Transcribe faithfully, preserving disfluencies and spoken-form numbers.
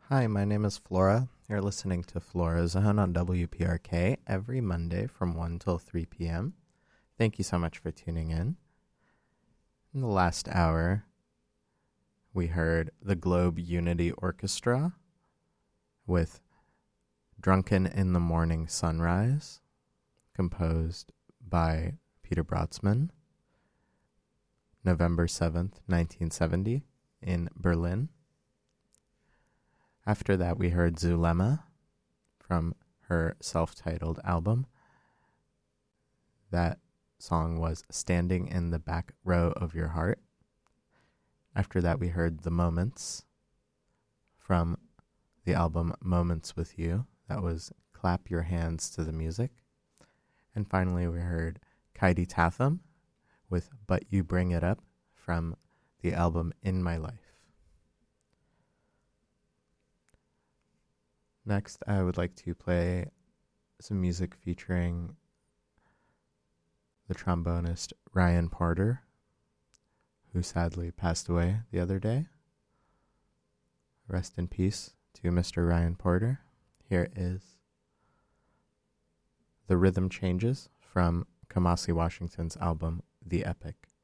Hi, my name is Flora. You're listening to Flora Zone on W P R K every Monday from one till three p.m. Thank you so much for tuning in. In the last hour, we heard the Globe Unity Orchestra with Drunken in the Morning Sunrise, composed by Peter Brotzmann, November seventh, nineteen seventy, in Berlin. After that, we heard Zulema from her self-titled album. That song was Standing in the Back Row of Your Heart. After that, we heard The Moments from the album Moments with You. That was Clap Your Hands to the Music. And finally, we heard Kaidi Tatham with But You Bring It Up from the album In My Life. Next, I would like to play some music featuring the trombonist Ryan Porter, who sadly passed away the other day. Rest in peace to Mister Ryan Porter. Here is The Rhythm Changes from Kamasi Washington's album, The Epic.